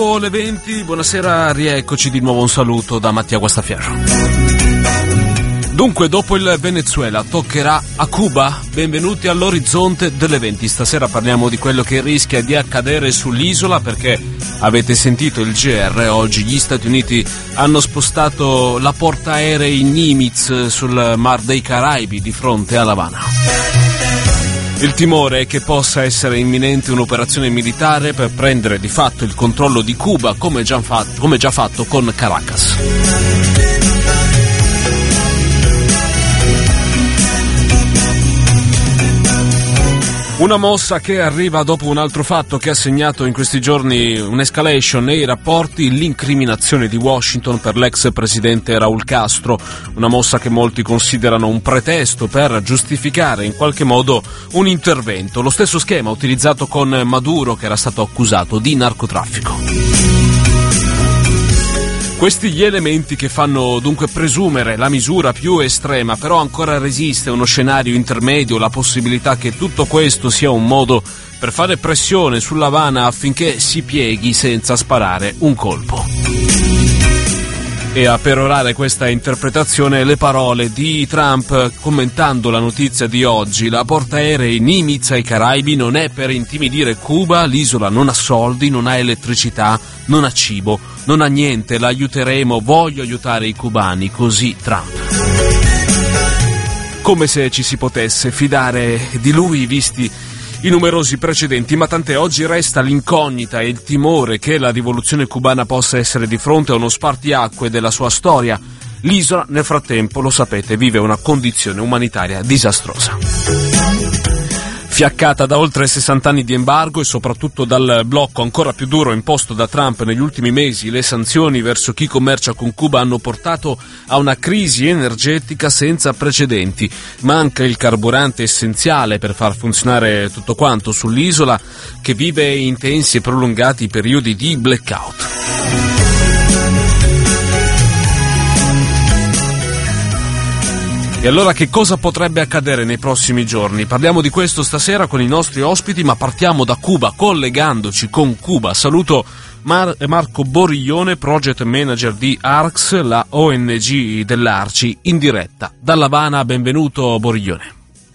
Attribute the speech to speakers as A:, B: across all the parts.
A: Le 20, buonasera, rieccoci di nuovo, un saluto da Mattia Guastafierro. Dunque, dopo il Venezuela toccherà a Cuba? Benvenuti all'orizzonte delle 20. Stasera parliamo di quello che rischia di accadere sull'isola, perché avete sentito il GR, oggi gli Stati Uniti hanno spostato la portaerei Nimitz sul Mar dei Caraibi di fronte a L'Avana. Il timore è che possa essere imminente un'operazione militare per prendere di fatto il controllo di Cuba, come già fatto con Caracas. Una mossa che arriva dopo un altro fatto che ha segnato in questi giorni un'escalation nei rapporti, l'incriminazione di Washington per l'ex presidente Raúl Castro, una mossa che molti considerano un pretesto per giustificare in qualche modo un intervento, lo stesso schema utilizzato con Maduro, che era stato accusato di narcotraffico. Questi gli elementi che fanno dunque presumere la misura più estrema, però ancora resiste uno scenario intermedio, la possibilità che tutto questo sia un modo per fare pressione sull'Havana affinché si pieghi senza sparare un colpo. E a perorare questa interpretazione le parole di Trump commentando la notizia di oggi: la portaerei Nimitz ai Caraibi non è per intimidire Cuba, l'isola non ha soldi, non ha elettricità, non ha cibo, non ha niente, la aiuteremo, voglio aiutare i cubani, così Trump. Come se ci si potesse fidare di lui visti i numerosi precedenti, ma tant'è, oggi resta l'incognita e il timore che la rivoluzione cubana possa essere di fronte a uno spartiacque della sua storia. L'isola, nel frattempo, lo sapete, vive una condizione umanitaria disastrosa. Fiaccata da oltre 60 anni di embargo e soprattutto dal blocco ancora più duro imposto da Trump negli ultimi mesi, le sanzioni verso chi commercia con Cuba hanno portato a una crisi energetica senza precedenti. Manca il carburante essenziale per far funzionare tutto quanto sull'isola, che vive intensi e prolungati periodi di blackout. E allora che cosa potrebbe accadere nei prossimi giorni? Parliamo di questo stasera con i nostri ospiti, ma partiamo da Cuba, collegandoci con Cuba. Saluto Marco Boriglione, project manager di ARCS, la ONG dell'Arci, in diretta dall'Havana. Benvenuto Boriglione.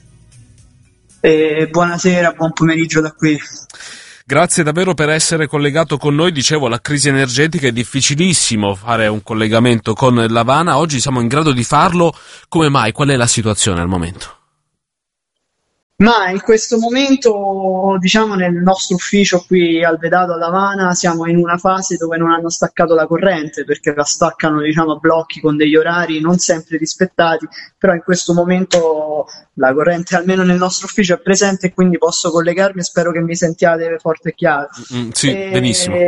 B: Buonasera, buon pomeriggio da qui.
A: Grazie davvero per essere collegato con noi. Dicevo, la crisi energetica è difficilissimo fare un collegamento con l'Havana. Oggi siamo in grado di farlo. Come mai? Qual è la situazione al momento?
B: Ma in questo momento, diciamo, nel nostro ufficio qui al Vedato ad Havana siamo in una fase dove non hanno staccato la corrente, perché la staccano, diciamo, a blocchi con degli orari non sempre rispettati, però in questo momento la corrente almeno nel nostro ufficio è presente e quindi posso collegarmi e spero che mi sentiate forte e chiaro.
A: Sì, benissimo.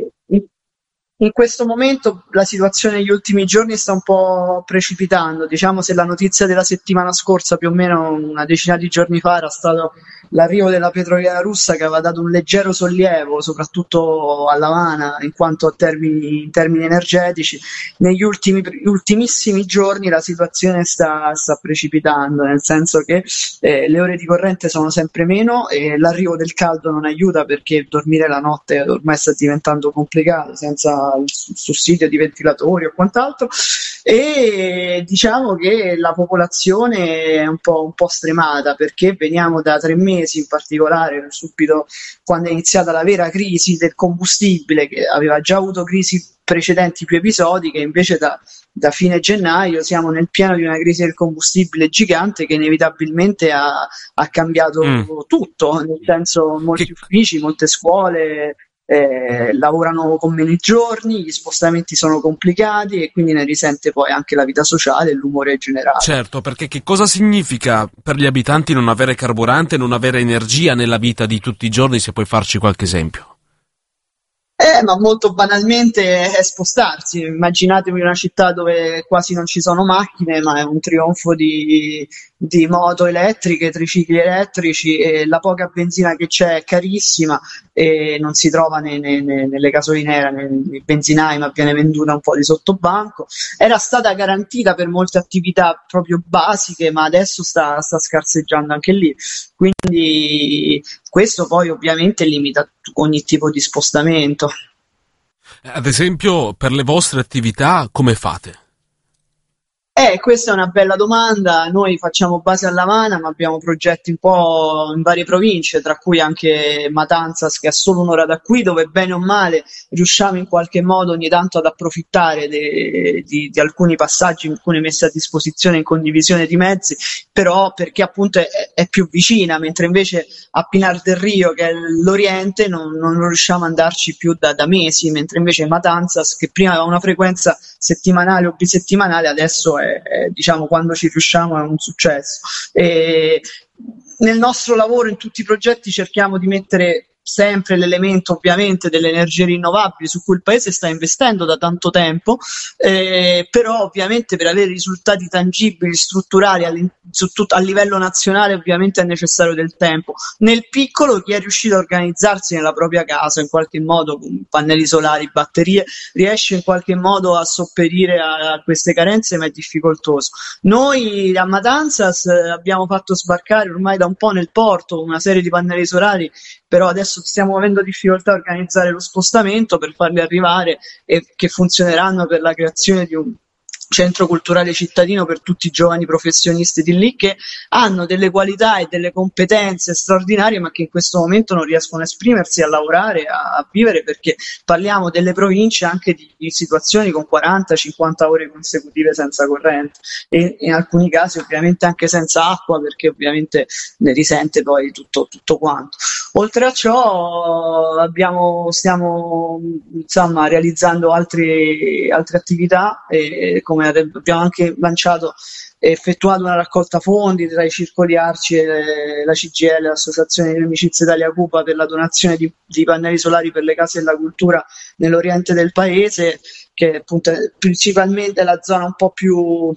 B: In questo momento la situazione negli ultimi giorni sta un po' precipitando, diciamo, se la notizia della settimana scorsa, più o meno una decina di giorni fa, era stato l'arrivo della petroliera russa che aveva dato un leggero sollievo, soprattutto a L'Avana, in quanto a in termini energetici, negli ultimissimi giorni la situazione sta precipitando, nel senso che le ore di corrente sono sempre meno e l'arrivo del caldo non aiuta, perché dormire la notte ormai sta diventando complicato senza il sussidio di ventilatori o quant'altro, e diciamo che la popolazione è un po' stremata, perché veniamo da 3 mesi, in particolare subito quando è iniziata la vera crisi del combustibile, che aveva già avuto crisi precedenti più episodiche, invece da fine gennaio siamo nel pieno di una crisi del combustibile gigante che inevitabilmente ha cambiato tutto, nel senso molti uffici, molte scuole lavorano con meno giorni, gli spostamenti sono complicati e quindi ne risente poi anche la vita sociale e l'umore generale.
A: Certo, perché che cosa significa per gli abitanti non avere carburante, non avere energia nella vita di tutti i giorni, se puoi farci qualche esempio?
B: Ma molto banalmente è spostarsi. Immaginatevi una città dove quasi non ci sono macchine, ma è un trionfo di moto elettriche, tricicli elettrici, e la poca benzina che c'è è carissima e non si trova nelle gasolinere, nei benzinai, ma viene venduta un po' di sottobanco. Era stata garantita per molte attività proprio basiche, ma adesso sta scarseggiando anche lì. Quindi questo poi ovviamente limita ogni tipo di spostamento.
A: Ad esempio, per le vostre attività, come fate?
B: Questa è una bella domanda. Noi facciamo base a Lavana, ma abbiamo progetti un po' in varie province, tra cui anche Matanzas, che è solo un'ora da qui, dove bene o male riusciamo in qualche modo ogni tanto ad approfittare di alcuni passaggi, alcune messe a disposizione in condivisione di mezzi, però perché appunto è più vicina, mentre invece a Pinar del Rio, che è l'Oriente, non riusciamo ad andarci più da mesi, mentre invece Matanzas, che prima aveva una frequenza settimanale o bisettimanale, adesso diciamo, quando ci riusciamo è un successo. E nel nostro lavoro, in tutti i progetti, cerchiamo di mettere sempre l'elemento ovviamente delle energie rinnovabili su cui il paese sta investendo da tanto tempo, però ovviamente per avere risultati tangibili, strutturali a livello nazionale ovviamente è necessario del tempo. Nel piccolo chi è riuscito a organizzarsi nella propria casa in qualche modo con pannelli solari, batterie, riesce in qualche modo a sopperire a queste carenze, ma è difficoltoso. Noi a Matanzas abbiamo fatto sbarcare ormai da un po' nel porto una serie di pannelli solari, però adesso stiamo avendo difficoltà a organizzare lo spostamento per farli arrivare e che funzioneranno per la creazione di un centro culturale cittadino per tutti i giovani professionisti di lì che hanno delle qualità e delle competenze straordinarie, ma che in questo momento non riescono a esprimersi, a lavorare, a vivere, perché parliamo delle province anche di situazioni con 40-50 ore consecutive senza corrente e in alcuni casi ovviamente anche senza acqua, perché ovviamente ne risente poi tutto quanto. Oltre a ciò stiamo insomma realizzando altre attività, come abbiamo anche lanciato e effettuato una raccolta fondi tra i circoli Arci e la CGL, l'Associazione di Amicizia Italia-Cuba, per la donazione di pannelli solari per le case della cultura nell'oriente del paese, che appunto è principalmente la zona un po' più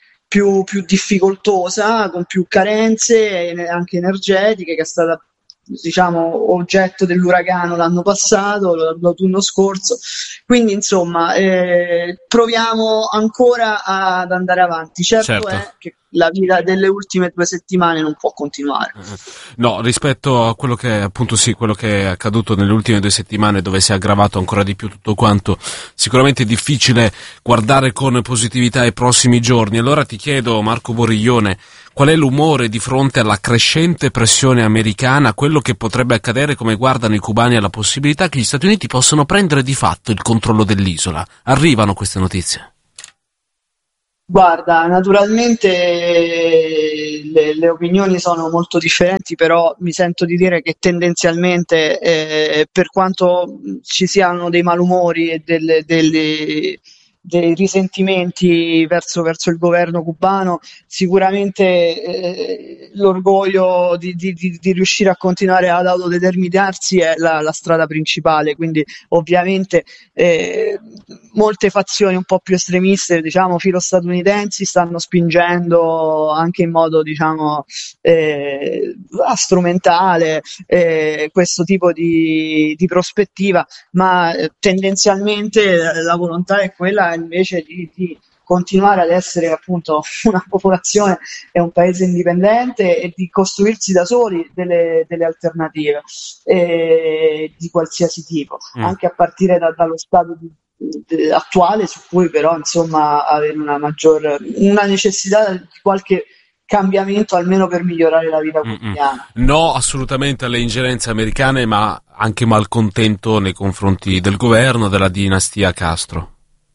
B: difficoltosa, con più carenze anche energetiche, che è stata diciamo oggetto dell'uragano l'anno passato, l'autunno scorso. Quindi insomma proviamo ancora ad andare avanti. Certo è che la vita delle ultime 2 settimane non può continuare.
A: No, rispetto a quello che appunto quello che è accaduto nelle ultime 2 settimane, dove si è aggravato ancora di più tutto quanto, sicuramente è difficile guardare con positività ai prossimi giorni. Allora ti chiedo, Marco Boriglione, qual è l'umore di fronte alla crescente pressione americana, quello che potrebbe accadere, come guardano i cubani alla possibilità che gli Stati Uniti possano prendere di fatto il controllo dell'isola? Arrivano queste notizie?
B: Guarda, naturalmente le opinioni sono molto differenti, però mi sento di dire che tendenzialmente, per quanto ci siano dei malumori e dei risentimenti verso il governo cubano, sicuramente l'orgoglio di riuscire a continuare ad autodeterminarsi è la strada principale, quindi ovviamente molte fazioni un po' più estremiste, diciamo filo-statunitensi, stanno spingendo anche in modo diciamo strumentale questo tipo di prospettiva, ma tendenzialmente la volontà è quella invece di continuare ad essere appunto una popolazione e un paese indipendente e di costruirsi da soli delle alternative di qualsiasi tipo, anche a partire dallo stato attuale, su cui però insomma avere una necessità di qualche cambiamento almeno per migliorare la vita quotidiana.
A: No, assolutamente alle ingerenze americane, ma anche malcontento nei confronti del governo, della dinastia Castro.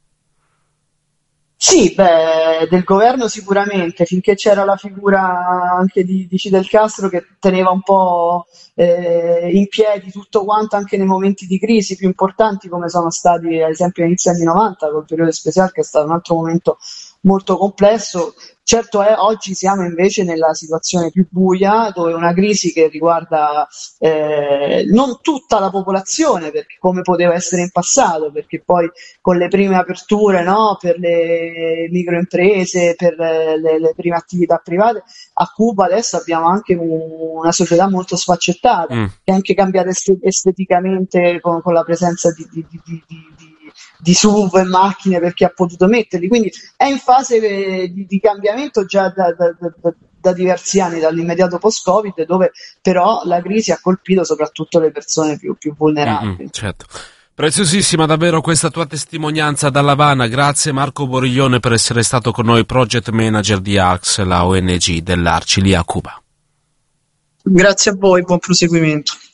B: Sì, del governo sicuramente, finché c'era la figura anche di Fidel Castro che teneva un po' in piedi tutto quanto anche nei momenti di crisi più importanti come sono stati ad esempio all'inizio anni 90 col periodo speciale, che è stato un altro momento molto complesso. Certo è, oggi siamo invece nella situazione più buia, dove una crisi che riguarda non tutta la popolazione, perché come poteva essere in passato, perché poi con le prime aperture, no, per le microimprese, per le prime attività private, a Cuba adesso abbiamo anche una società molto sfaccettata, che è anche cambiata esteticamente con la presenza di SUV e macchine per chi ha potuto metterli, quindi è in fase di cambiamento già da diversi anni, dall'immediato post-Covid, dove però la crisi ha colpito soprattutto le persone più vulnerabili.
A: Certo. Preziosissima davvero questa tua testimonianza dall'Havana. Grazie Marco Boriglione per essere stato con noi, project manager di ACS, la ONG dell'Arci lì a Cuba.
B: Grazie a voi, buon proseguimento.